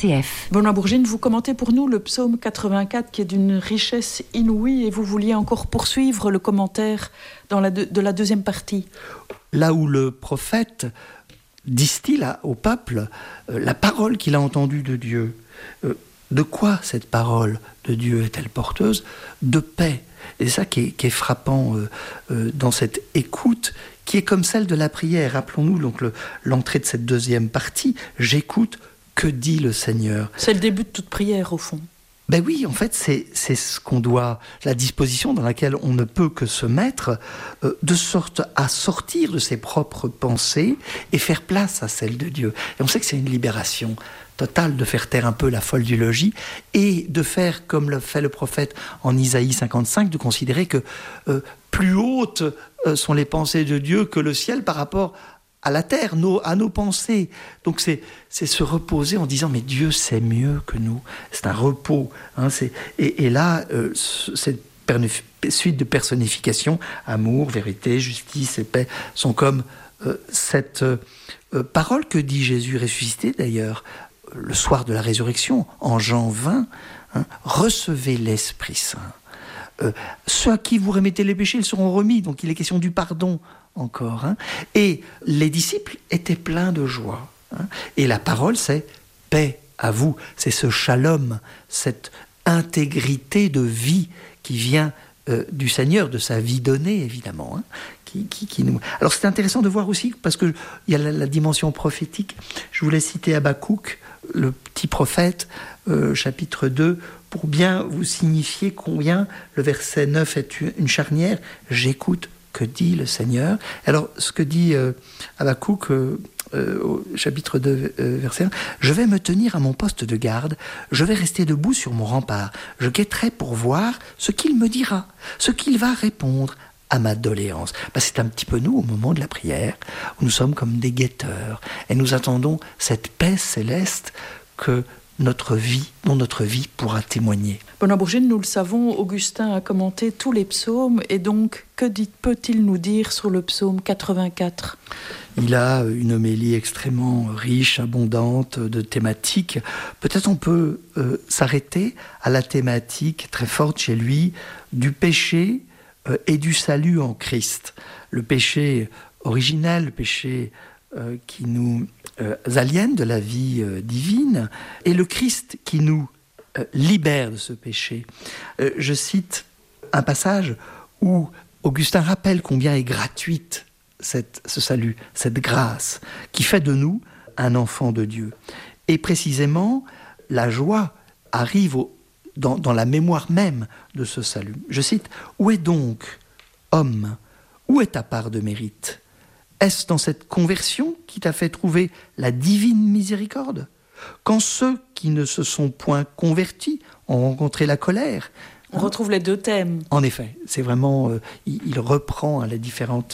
RCF. Benoît Bourgine, vous commentez pour nous le psaume 84 qui est d'une richesse inouïe et vous vouliez encore poursuivre le commentaire de la deuxième partie. Là où le prophète distille au peuple la parole qu'il a entendue de Dieu. De quoi cette parole de Dieu est-elle porteuse ? De paix. Et c'est ça qui est frappant dans cette écoute qui est comme celle de la prière. Rappelons-nous donc l'entrée de cette deuxième partie. J'écoute, que dit le Seigneur ? C'est le début de toute prière au fond. Ben oui, en fait, c'est ce qu'on doit, la disposition dans laquelle on ne peut que se mettre, de sorte à sortir de ses propres pensées et faire place à celle de Dieu. Et on sait que c'est une libération totale de faire taire un peu la folle du logis et de faire comme le fait le prophète en Isaïe 55, de considérer que plus hautes sont les pensées de Dieu que le ciel par rapport à la terre, à nos pensées. Donc c'est se reposer en disant mais Dieu sait mieux que nous. C'est un repos. Et là, cette suite de personnification, amour, vérité, justice et paix, sont comme cette parole que dit Jésus ressuscité d'ailleurs, le soir de la résurrection, en Jean 20, recevez l'Esprit Saint. Ceux à qui vous remettez les péchés, ils seront remis. Donc il est question du pardon encore. Et les disciples étaient pleins de joie. Et la parole, c'est paix à vous. C'est ce shalom, cette intégrité de vie qui vient du Seigneur, de sa vie donnée, évidemment. Qui nous... Alors c'est intéressant de voir aussi, parce qu'il y a la dimension prophétique. Je voulais citer Habakkuk, le petit prophète, chapitre 2, pour bien vous signifier combien le verset 9 est une charnière. J'écoute, que dit le Seigneur. Alors, ce que dit Habakkuk au chapitre 2, verset 1, « Je vais me tenir à mon poste de garde, je vais rester debout sur mon rempart, je guetterai pour voir ce qu'il me dira, ce qu'il va répondre à ma doléance. » C'est un petit peu nous, au moment de la prière, où nous sommes comme des guetteurs, et nous attendons cette paix céleste dont notre vie pourra témoigner. Benoît Bourgine, nous le savons, Augustin a commenté tous les psaumes, et donc, peut-il nous dire sur le psaume 84 ? Il a une homélie extrêmement riche, abondante de thématiques. Peut-être on peut s'arrêter à la thématique très forte chez lui du péché et du salut en Christ. Le péché originel, le péché qui nous aliène de la vie divine, et le Christ qui nous libère de ce péché. Je cite un passage où Augustin rappelle combien est gratuite ce salut, cette grâce qui fait de nous un enfant de Dieu. Et précisément, la joie arrive dans la mémoire même de ce salut. Je cite, « Où est donc, homme, où est ta part de mérite ? Est-ce dans cette conversion qui t'a fait trouver la divine miséricorde ? Quand ceux qui ne se sont point convertis ont rencontré la colère. » On retrouve les deux thèmes. En effet, c'est vraiment, il reprend les différentes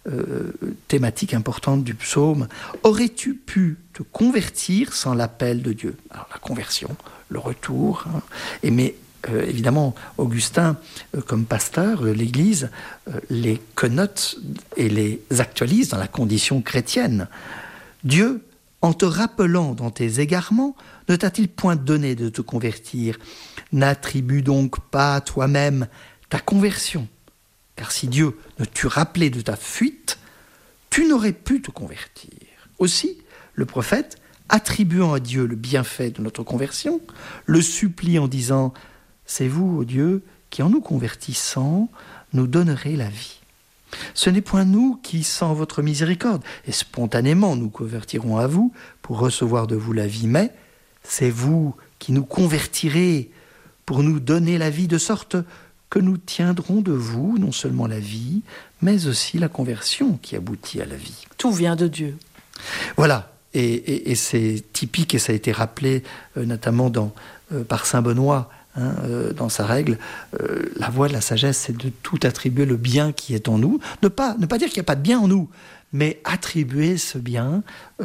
thématiques importantes du psaume. Aurais-tu pu te convertir sans l'appel de Dieu ? Alors la conversion, le retour, mais évidemment, Augustin, comme pasteur de l'Église, les connote et les actualise dans la condition chrétienne. Dieu, en te rappelant dans tes égarements, ne t'a-t-il point donné de te convertir ? N'attribue donc pas à toi-même ta conversion, car si Dieu ne t'eût rappelé de ta fuite, tu n'aurais pu te convertir. Aussi, le prophète, attribuant à Dieu le bienfait de notre conversion, le supplie en disant « C'est vous, ô Dieu, qui en nous convertissant, nous donnerez la vie. Ce n'est point nous qui, sans votre miséricorde, et spontanément nous convertirons à vous pour recevoir de vous la vie, mais c'est vous qui nous convertirez pour nous donner la vie, de sorte que nous tiendrons de vous non seulement la vie, mais aussi la conversion qui aboutit à la vie. » Tout vient de Dieu. Voilà, et c'est typique, et ça a été rappelé notamment par saint Benoît, dans sa règle, la voie de la sagesse, c'est de tout attribuer le bien qui est en nous. Ne pas dire qu'il n'y a pas de bien en nous, mais attribuer ce bien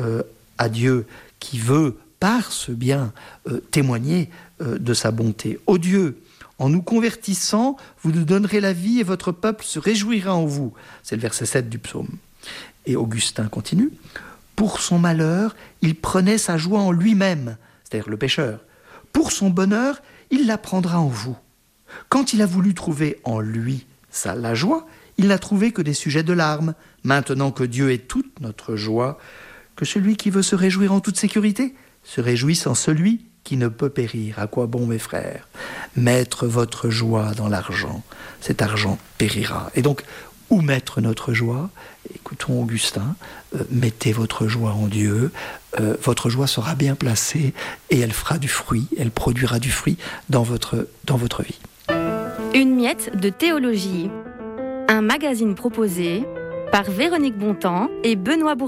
à Dieu, qui veut, par ce bien, témoigner de sa bonté. Ô Dieu, en nous convertissant, vous nous donnerez la vie et votre peuple se réjouira en vous. C'est le verset 7 du psaume. Et Augustin continue. Pour son malheur, il prenait sa joie en lui-même. c'est-à-dire le pécheur. Pour son bonheur, il la prendra en vous. Quand il a voulu trouver en lui la joie, il n'a trouvé que des sujets de larmes. Maintenant que Dieu est toute notre joie, que celui qui veut se réjouir en toute sécurité se réjouisse en celui qui ne peut périr. À quoi bon, mes frères, mettre votre joie dans l'argent? Cet argent périra. Et donc, où mettre notre joie? Écoutons Augustin, mettez votre joie en Dieu, votre joie sera bien placée et elle fera du fruit, elle produira du fruit dans votre vie. Une miette de théologie, un magazine proposé par Véronique Bontemps et Benoît Bourgeois.